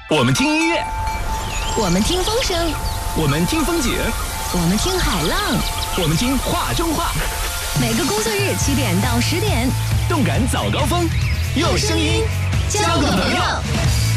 我们听音乐， 我们听风声， 我们听风景， 我们听海浪， 我们听话中话。 每个工作日7点到10点， 动感早高峰，用声音交个朋友。